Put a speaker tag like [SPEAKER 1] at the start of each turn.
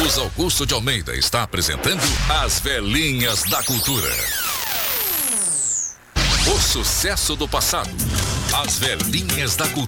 [SPEAKER 1] Luiz Augusto de Almeida está apresentando As Velhinhas da Cultura. O sucesso do passado. As Velhinhas da Cultura.